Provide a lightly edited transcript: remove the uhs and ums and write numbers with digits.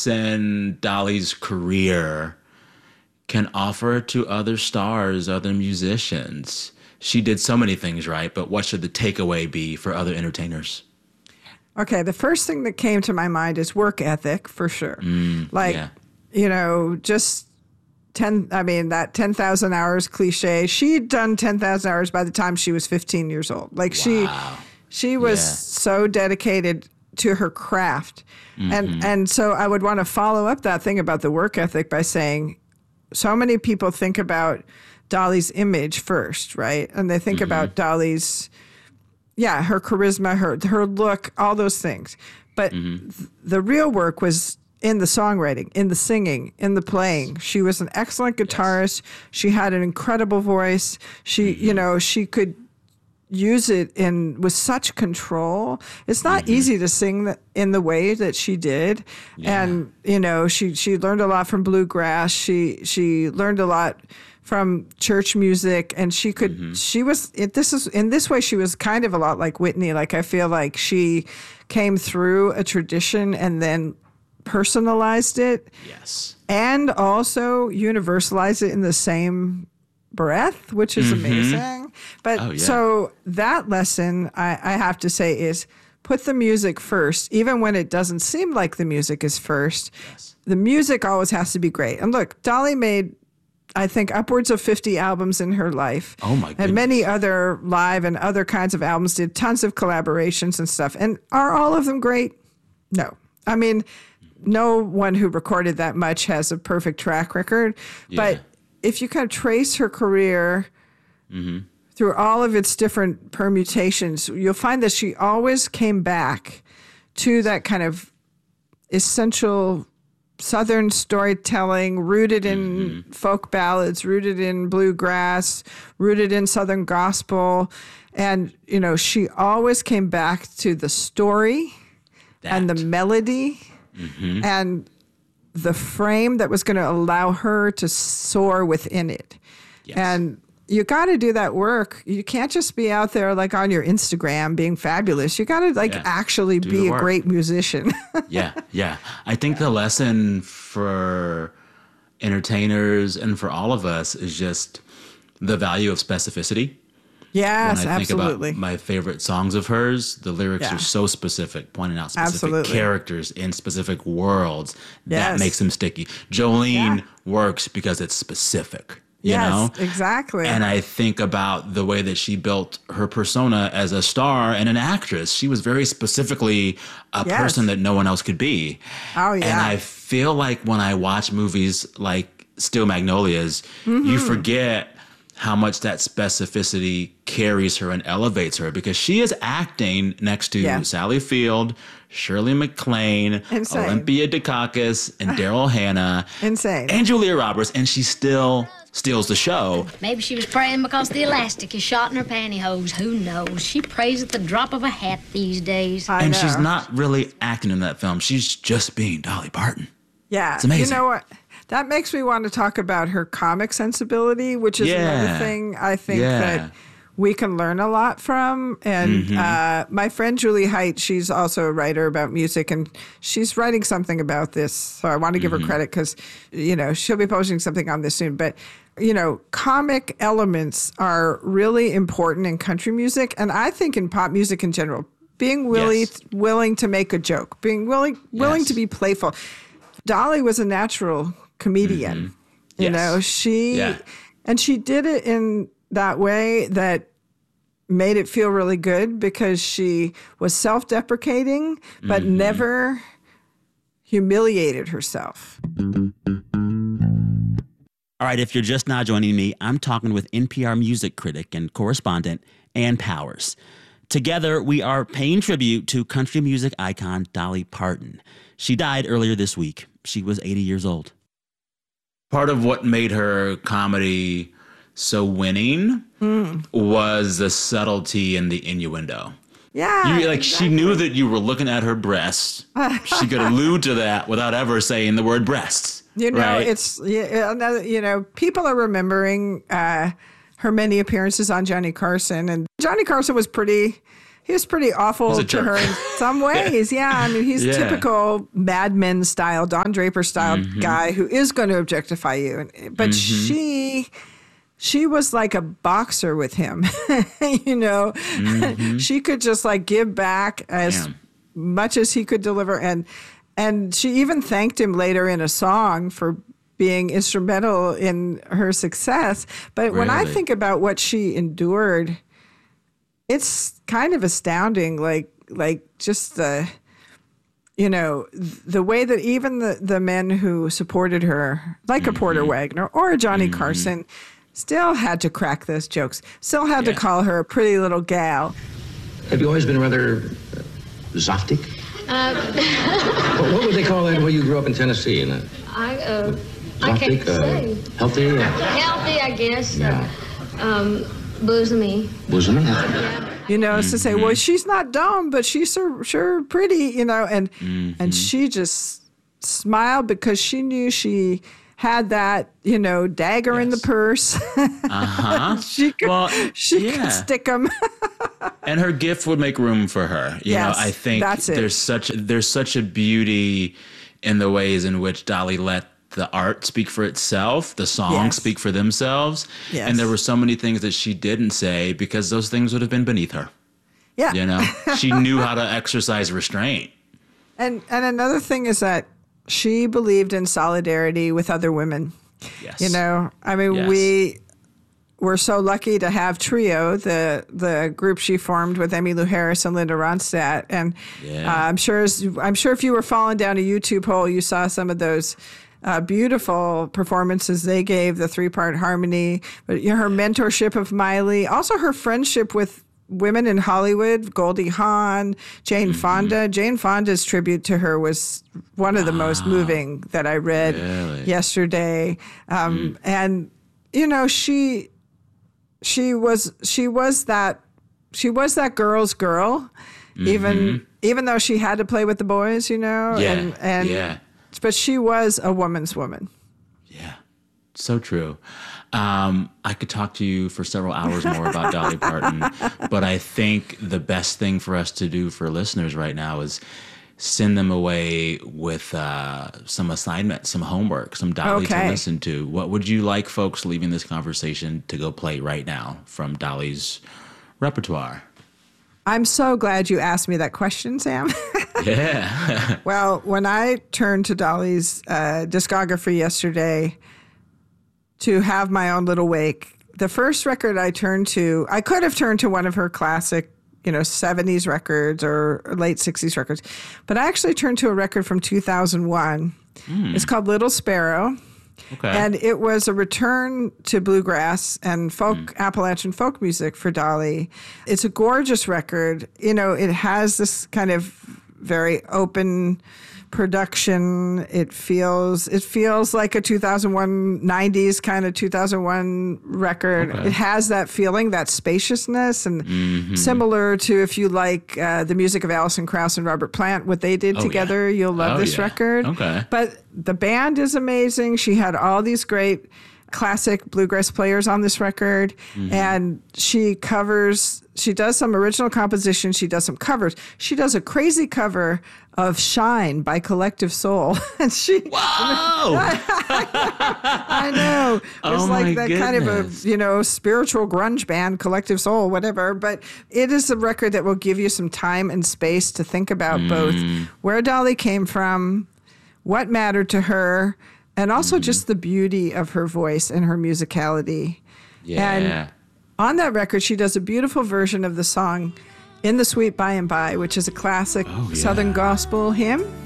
lesson Dolly's career can offer to other stars, other musicians? She did so many things right, but what should the takeaway be for other entertainers? Okay, the first thing that came to my mind is work ethic, for sure. Just that 10,000 hours cliche. She'd done 10,000 hours by the time she was 15 years old. Like she was so dedicated to her craft. And so I would want to follow up that thing about the work ethic by saying, so many people think about Dolly's image first, right? And they think about Dolly's, her charisma, her look, all those things. But the real work was in the songwriting, in the singing, in the playing. She was an excellent guitarist. She had an incredible voice. She, she could use it with such control. It's not easy to sing in the way that she did. Yeah. And, she learned a lot from bluegrass. She learned a lot from church music, and she could, in this way, she was kind of a lot like Whitney. Like, I feel like she came through a tradition and then personalized it. Yes. And also universalized it in the same breath, which is amazing. But so that lesson, I have to say, is put the music first, even when it doesn't seem like the music is first. Yes. The music always has to be great. And look, Dolly made, I think, upwards of 50 albums in her life. Oh, my goodness. And many other live and other kinds of albums, did tons of collaborations and stuff. And are all of them great? No. I mean, no one who recorded that much has a perfect track record. Yeah. But if you kind of trace her career through all of its different permutations, you'll find that she always came back to that kind of essential Southern storytelling, rooted in folk ballads, rooted in bluegrass, rooted in Southern gospel. And, she always came back to the story and the melody and the frame that was going to allow her to soar within it. Yes. And you got to do that work. You can't just be out there like on your Instagram being fabulous. You got to actually be a great musician. Yeah. I think the lesson for entertainers and for all of us is just the value of specificity. Yes, when I absolutely. think about my favorite songs of hers, the lyrics are so specific, pointing out specific characters in specific worlds. That makes them sticky. Jolene works because it's specific. You know? Exactly. And I think about the way that she built her persona as a star and an actress. She was very specifically a person that no one else could be. Oh, yeah. And I feel like when I watch movies like Steel Magnolias, you forget how much that specificity carries her and elevates her, because she is acting next to Sally Field, Shirley MacLaine, Olympia Dukakis, and Daryl Hannah. Insane. And Julia Roberts, and she still steals the show. Maybe she was praying because the elastic is shot in her pantyhose. Who knows? She prays at the drop of a hat these days. And she's not really acting in that film. She's just being Dolly Parton. Yeah. It's amazing. You know what? That makes me want to talk about her comic sensibility, which is another thing I think that we can learn a lot from. And my friend Julie Height, she's also a writer about music, and she's writing something about this. So I want to give her credit because, she'll be posting something on this soon. But, comic elements are really important in country music, and I think in pop music in general. Being willing to make a joke, being willing to be playful. Dolly was a natural comedian. She did it in that way that made it feel really good because she was self-deprecating but never humiliated herself. All right, if you're just now joining me, I'm talking with NPR music critic and correspondent Ann Powers. Together, we are paying tribute to country music icon Dolly Parton. She died earlier this week. She was 80 years old. Part of what made her comedy so winning was the subtlety and the innuendo. Yeah. She knew that you were looking at her breasts. She could allude to that without ever saying the word breasts. Right? It's, people are remembering her many appearances on Johnny Carson. And Johnny Carson was pretty he was pretty awful to her in some ways. Yeah, I mean, he's typical Mad Men style, Don Draper style guy who is going to objectify you. But she was like a boxer with him, you know. She could just like give back as much as he could deliver, and she even thanked him later in a song for being instrumental in her success. But when I think about what she endured, it's kind of astounding. Like just the, you know, the way that even the men who supported her, like a Porter Wagner or a Johnny Carson, still had to crack those jokes, still had to call her a pretty little gal. Have you always been rather zoftic? What would they call that where you grew up in Tennessee? I can't say. Healthy? Healthy, I guess. Yeah. Bosomy. Bosomy? You know, it's to say, well, she's not dumb, but she's sure pretty, you know, and she just smiled because she knew she had that, you know, dagger in the purse. She could stick them. And her gift would make room for her. You know, I think there's such a beauty in the ways in which Dolly let the art speak for itself, the songs speak for themselves. Yes. And there were so many things that she didn't say because those things would have been beneath her. Yeah. You know, she knew how to exercise restraint. And another thing is that she believed in solidarity with other women. Yes. You know, I mean, we were so lucky to have Trio, the group she formed with Emmylou Harris and Linda Ronstadt. And I'm sure if you were falling down a YouTube hole, you saw some of those beautiful performances they gave, the 3-part harmony, but you know, her mentorship of Miley, also her friendship with women in Hollywood, Goldie Hawn, Jane Fonda. Jane Fonda's tribute to her was one of the most moving that I read yesterday. And you know, she was that girl's girl, even though she had to play with the boys, you know, but she was a woman's woman. Yeah, so true. I could talk to you for several hours more about Dolly Parton, but I think the best thing for us to do for listeners right now is send them away with some assignment, some homework, some Dolly to listen to. What would you like folks leaving this conversation to go play right now from Dolly's repertoire? I'm so glad you asked me that question, Sam. Yeah. Well, when I turned to Dolly's discography yesterday to have my own little wake, the first record I turned to, I could have turned to one of her classic, you know, 70s records or late 60s records, but I actually turned to a record from 2001. It's called Little Sparrow. Okay. And it was a return to bluegrass and folk, Appalachian folk music for Dolly. It's a gorgeous record. You know, it has this kind of very open production. It feels like a 2001, 90s kind of 2001 record. Okay. It has that feeling, that spaciousness, and similar to, if you like the music of Alison Krauss and Robert Plant, what they did together, you'll love this record. Okay. But the band is amazing. She had all these great classic bluegrass players on this record, and she does some original compositions, she does some covers. She does a crazy cover of Shine by Collective Soul. And I know. It's like that kind of a, you know, spiritual grunge band, Collective Soul, whatever. But it is a record that will give you some time and space to think about both where Dolly came from, what mattered to her, and also just the beauty of her voice and her musicality. Yeah. And on that record, she does a beautiful version of the song In the Sweet By and By, which is a classic Southern gospel hymn.